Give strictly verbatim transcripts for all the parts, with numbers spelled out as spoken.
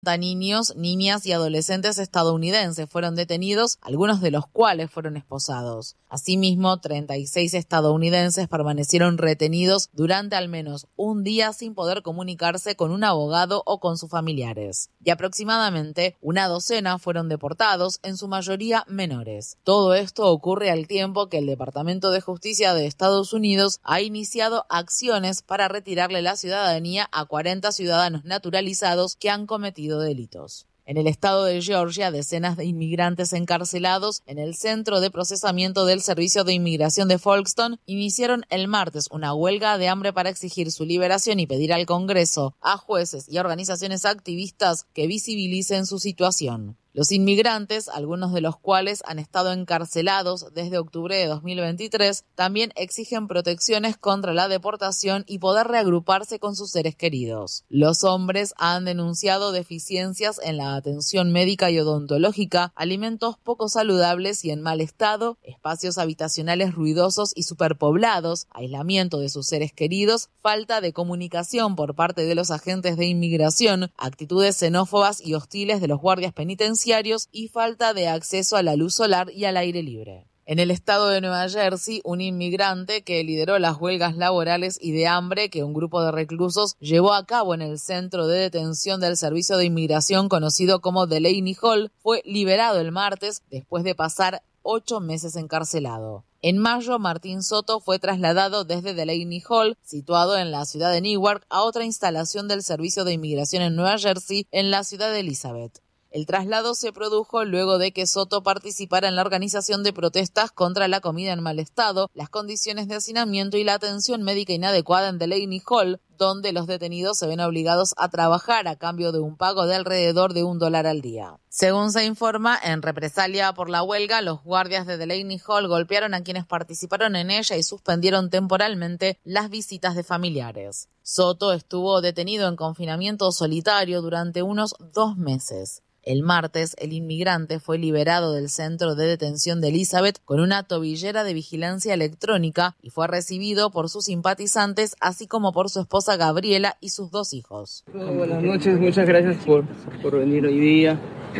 Niños, niñas y adolescentes estadounidenses fueron detenidos, algunos de los cuales fueron esposados. Asimismo, treinta y seis estadounidenses permanecieron retenidos durante al menos un día sin poder comunicarse con un abogado o con sus familiares. Y aproximadamente una docena fueron deportados, en su mayoría menores. Todo esto ocurre al tiempo que el Departamento de Justicia de Estados Unidos ha iniciado acciones para retirarle la ciudadanía a cuarenta ciudadanos naturalizados que han cometido delitos. En el estado de Georgia, decenas de inmigrantes encarcelados en el Centro de Procesamiento del Servicio de Inmigración de Folkston iniciaron el martes una huelga de hambre para exigir su liberación y pedir al Congreso, a jueces y a organizaciones activistas que visibilicen su situación. Los inmigrantes, algunos de los cuales han estado encarcelados desde octubre de dos mil veintitrés, también exigen protecciones contra la deportación y poder reagruparse con sus seres queridos. Los hombres han denunciado deficiencias en la atención médica y odontológica, alimentos poco saludables y en mal estado, espacios habitacionales ruidosos y superpoblados, aislamiento de sus seres queridos, falta de comunicación por parte de los agentes de inmigración, actitudes xenófobas y hostiles de los guardias penitenciarios y falta de acceso a la luz solar y al aire libre. En el estado de Nueva Jersey, un inmigrante que lideró las huelgas laborales y de hambre que un grupo de reclusos llevó a cabo en el centro de detención del Servicio de Inmigración conocido como Delaney Hall fue liberado el martes después de pasar ocho meses encarcelado. En mayo, Martín Soto fue trasladado desde Delaney Hall, situado en la ciudad de Newark, a otra instalación del Servicio de Inmigración en Nueva Jersey, en la ciudad de Elizabeth. El traslado se produjo luego de que Soto participara en la organización de protestas contra la comida en mal estado, las condiciones de hacinamiento y la atención médica inadecuada en Delaney Hall, donde los detenidos se ven obligados a trabajar a cambio de un pago de alrededor de un dólar al día. Según se informa, en represalia por la huelga, los guardias de Delaney Hall golpearon a quienes participaron en ella y suspendieron temporalmente las visitas de familiares. Soto estuvo detenido en confinamiento solitario durante unos dos meses. El martes, el inmigrante fue liberado del centro de detención de Elizabeth con una tobillera de vigilancia electrónica y fue recibido por sus simpatizantes, así como por su esposa Gabriela y sus dos hijos. Buenas noches, muchas gracias por, por venir hoy día.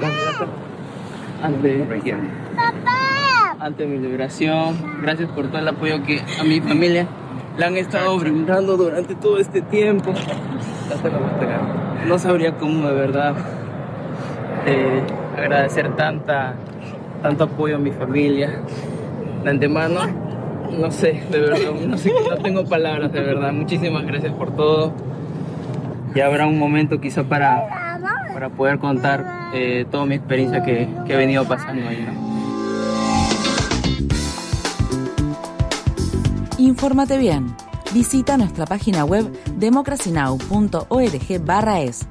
Ante, ante mi liberación, gracias por todo el apoyo que a mi familia le han estado brindando durante todo este tiempo. No sabría cómo de verdad Eh, agradecer tanta, tanto apoyo a mi familia de antemano. No sé, de verdad, no sé, no tengo palabras, de verdad. Muchísimas gracias por todo. Ya habrá un momento quizá para, para poder contar eh, toda mi experiencia que, que he venido pasando ahí, ¿no? Infórmate bien. Visita nuestra página web democracy now punto org barra es.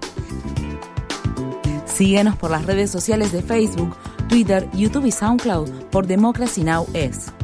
Síguenos por las redes sociales de Facebook, Twitter, YouTube y SoundCloud por Democracy Now! Es.